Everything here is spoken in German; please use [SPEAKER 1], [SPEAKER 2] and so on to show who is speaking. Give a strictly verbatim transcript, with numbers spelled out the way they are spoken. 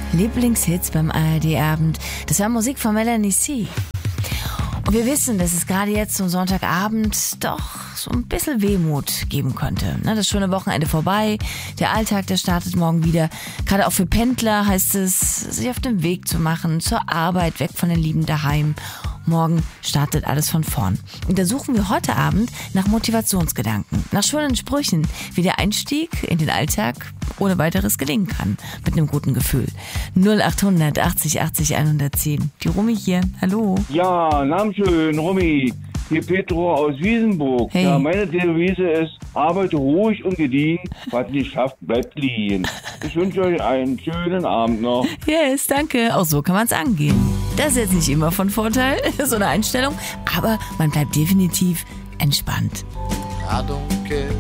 [SPEAKER 1] Lieblingshits beim A R D-Abend. Das war Musik von Melanie C. Und wir wissen, dass es gerade jetzt zum Sonntagabend doch so ein bisschen Wehmut geben könnte. Das schöne Wochenende vorbei, der Alltag, der startet morgen wieder. Gerade auch für Pendler heißt es, sich auf den Weg zu machen, zur Arbeit, weg von den Lieben daheim. Morgen startet alles von vorn. Und da suchen wir heute Abend nach Motivationsgedanken, nach schönen Sprüchen, wie der Einstieg in den Alltag ohne weiteres gelingen kann, mit einem guten Gefühl. null achthundert achtzig achtzig hundertzehn. Die Rumi hier, hallo.
[SPEAKER 2] Ja, Namensschön, Rumi. Hier Petro aus Wiesenburg.
[SPEAKER 1] Hey.
[SPEAKER 2] Ja, meine Devise ist, arbeite ruhig und gediegen, was nicht schafft, bleibt liegen. Ich wünsche euch einen schönen Abend noch.
[SPEAKER 1] Yes, danke. Auch so kann man es angehen. Das ist jetzt nicht immer von Vorteil, so eine Einstellung, aber man bleibt definitiv entspannt.
[SPEAKER 3] I don't care.